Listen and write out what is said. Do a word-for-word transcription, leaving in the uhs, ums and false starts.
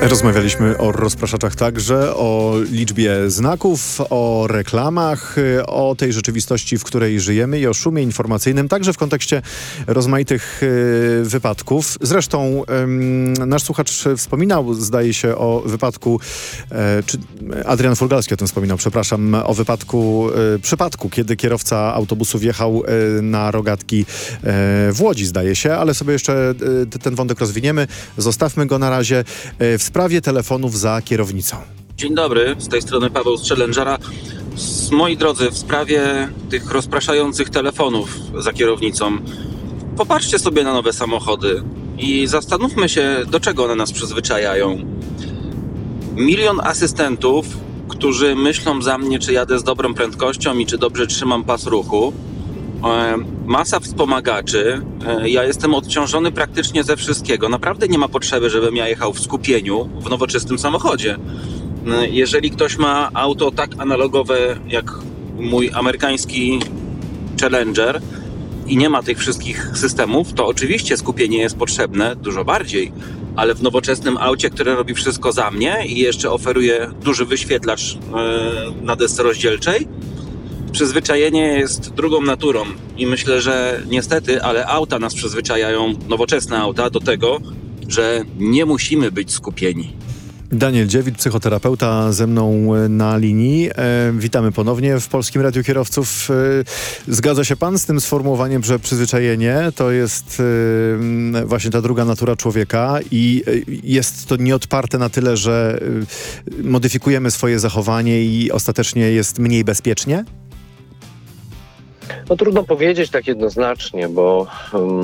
Rozmawialiśmy o rozpraszaczach także, o liczbie znaków, o reklamach, o tej rzeczywistości, w której żyjemy i o szumie informacyjnym, także w kontekście rozmaitych y, wypadków. Zresztą y, nasz słuchacz wspominał, zdaje się, o wypadku, y, czy Adrian Furgalski o tym wspominał, przepraszam, o wypadku, y, przypadku, kiedy kierowca autobusu wjechał y, na rogatki y, w Łodzi, zdaje się, ale sobie jeszcze y, ten wątek rozwiniemy. Zostawmy go na razie. Y, w sprawie telefonów za kierownicą. Dzień dobry, z tej strony Paweł z Challengera. Moi drodzy, w sprawie tych rozpraszających telefonów za kierownicą, popatrzcie sobie na nowe samochody i zastanówmy się, do czego one nas przyzwyczajają. Milion asystentów, którzy myślą za mnie, czy jadę z dobrą prędkością i czy dobrze trzymam pas ruchu. Masa wspomagaczy. Ja jestem odciążony praktycznie ze wszystkiego. Naprawdę nie ma potrzeby, żebym ja jechał w skupieniu w nowoczesnym samochodzie. Jeżeli ktoś ma auto tak analogowe jak mój amerykański Challenger i nie ma tych wszystkich systemów, to oczywiście skupienie jest potrzebne dużo bardziej, ale w nowoczesnym aucie, które robi wszystko za mnie i jeszcze oferuje duży wyświetlacz na desce rozdzielczej, przyzwyczajenie jest drugą naturą i myślę, że niestety, ale auta nas przyzwyczajają, nowoczesne auta, do tego, że nie musimy być skupieni. Daniel Dziewit, psychoterapeuta, ze mną na linii. E, witamy ponownie w Polskim Radiu Kierowców. E, zgadza się pan z tym sformułowaniem, że przyzwyczajenie to jest e, właśnie ta druga natura człowieka i e, jest to nieodparte na tyle, że e, modyfikujemy swoje zachowanie i ostatecznie jest mniej bezpiecznie? No trudno powiedzieć tak jednoznacznie, bo um,